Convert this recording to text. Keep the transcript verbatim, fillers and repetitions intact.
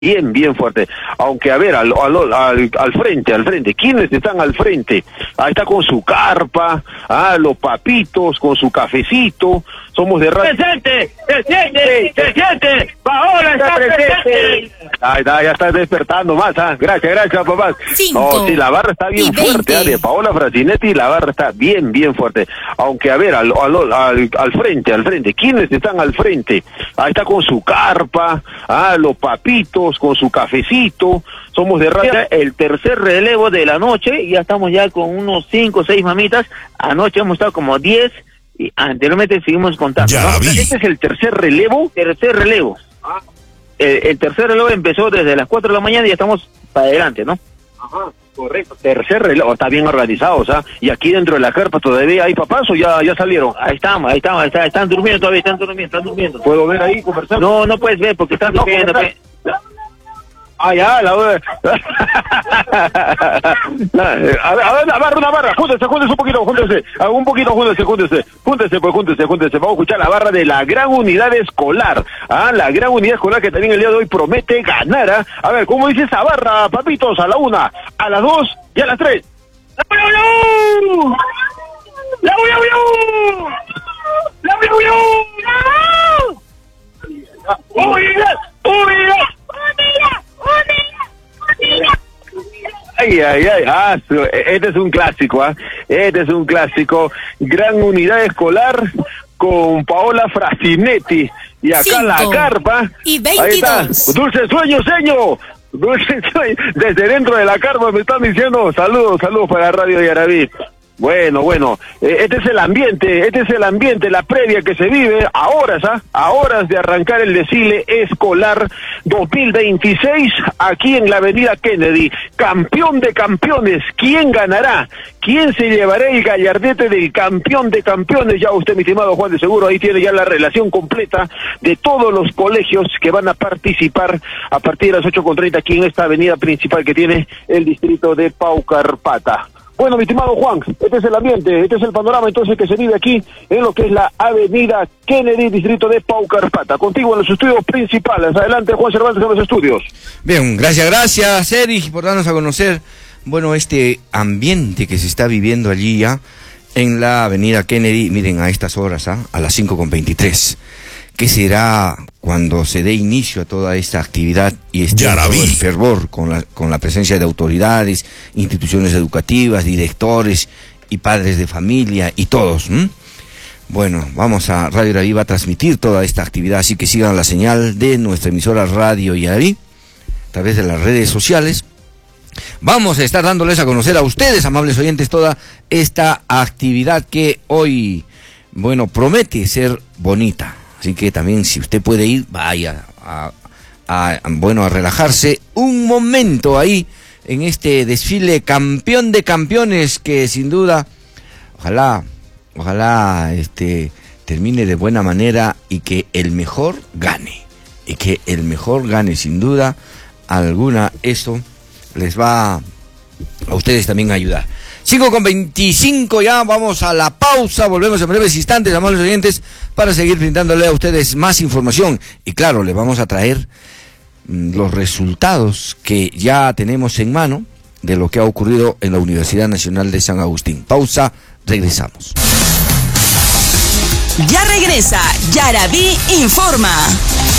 bien, bien fuerte. Aunque, a ver, al, al, al, al frente, al frente, ¿quiénes están al frente? Ahí está con su carpa, ah, los papitos, con su cafecito, somos de radio. ¡Presente! ¡Presente! ¡Presente! ¡Paola está presente! Ahí está, ya está despertando más, ah, gracias, gracias, papás. Oh, sí, la barra está bien fuerte, ah, de Paola Frasinetti, la barra está bien, bien fuerte. Aunque, a ver, al, al, al, al frente, al frente, ¿quiénes están al frente? Ahí está con su carpa, ah, los papitos, con su cafecito, somos de radio. El tercer relevo de la noche, ya estamos ya con unos cinco o seis mamitas, anoche hemos estado como diez, y anteriormente seguimos contando, ¿no? Este es el tercer relevo. Tercer relevo. Ah. El, el tercer relevo empezó desde las cuatro de la mañana y ya estamos para adelante, ¿no? Ajá, correcto. Tercer relevo, está bien organizado, o sea, y aquí dentro de la carpa todavía hay papás o ya, ya salieron. Ahí estamos, ahí estamos, está, están durmiendo todavía, están durmiendo, están durmiendo. ¿Puedo ver ahí, conversar? No, no puedes ver porque están durmiendo. No, ah, ya, la a ver, a ver, una barra, una barra, júntese, júntese un poquito, júntese, un poquito, júntese, júntese, júntese, pues, júntese, júntese, vamos a escuchar la barra de la gran unidad escolar, ah, la gran unidad escolar que también el día de hoy promete ganar, ¿ah? A ver, ¿cómo dice esa barra, papitos? A la una, a las dos y a las tres. ¡La U Y U! ¡La U Y U! ¡La U Y U! ¡Unidad! ¡Unidad! Ay, ay, ay, ah, este es un clásico, ¿ah? Este es un clásico. Gran unidad escolar con Paola Frasinetti. Y acá Cinco la carpa. Y veintidós. Ahí está. Dulce sueño, señor. Dulce sueño. Desde dentro de la carpa me están diciendo saludos, saludos para Radio Yaraví. Bueno, bueno, eh, este es el ambiente, este es el ambiente, la previa que se vive a horas, ¿ah? A horas de arrancar el desfile escolar dos mil veintiséis aquí en la avenida Kennedy. Campeón de campeones, ¿quién ganará? ¿Quién se llevará el gallardete del campeón de campeones? Ya usted, mi estimado Juan de Seguro, ahí tiene ya la relación completa de todos los colegios que van a participar a partir de las ocho con treinta aquí en esta avenida principal que tiene el distrito de Paucarpata. Bueno, mi estimado Juan, este es el ambiente, este es el panorama entonces que se vive aquí en lo que es la avenida Kennedy, distrito de Paucarpata. Contigo en los estudios principales. Adelante, Juan Cervantes, en los estudios. Bien, gracias, gracias, Erich, por darnos a conocer, bueno, este ambiente que se está viviendo allí ya en la avenida Kennedy. Miren, a estas horas, ¿ah? A las cinco con veintitrés. ¿Qué será cuando se dé inicio a toda esta actividad y esté todo el fervor con la, con la presencia de autoridades, instituciones educativas, directores y padres de familia y todos? ¿m? Bueno, vamos a Radio Yaraví va a transmitir toda esta actividad, así que sigan la señal de nuestra emisora Radio Yaraví a través de las redes sociales. Vamos a estar dándoles a conocer a ustedes, amables oyentes, toda esta actividad que hoy, bueno, promete ser bonita. Así que también, si usted puede ir, vaya a, a, bueno, a relajarse un momento ahí en este desfile campeón de campeones que sin duda, ojalá, ojalá este termine de buena manera y que el mejor gane. Y que el mejor gane, sin duda alguna. Eso les va a ustedes también a ayudar. cinco con veinticinco, ya vamos a la pausa, volvemos en breves instantes, amables oyentes, para seguir brindándole a ustedes más información. Y claro, les vamos a traer mmm, los resultados que ya tenemos en mano de lo que ha ocurrido en la Universidad Nacional de San Agustín. Pausa, regresamos. Ya regresa, Yaraví Informa.